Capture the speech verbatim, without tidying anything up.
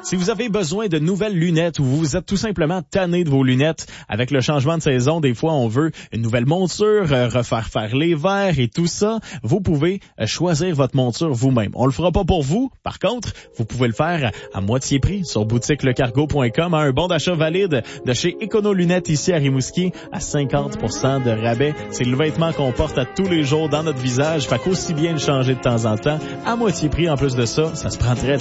Si vous avez besoin de nouvelles lunettes ou vous êtes tout simplement tanné de vos lunettes, avec le changement de saison, des fois on veut une nouvelle monture, euh, refaire faire les verres et tout ça, vous pouvez euh, choisir votre monture vous-même. On le fera pas pour vous. Par contre, vous pouvez le faire à moitié prix sur boutique le cargo point com à un bon d'achat valide de chez Écono-Lunettes ici à Rimouski à cinquante pour cent de rabais. C'est le vêtement qu'on porte à tous les jours dans notre visage, fait qu'aussi bien le changer de temps en temps à moitié prix. En plus de ça, ça se prend très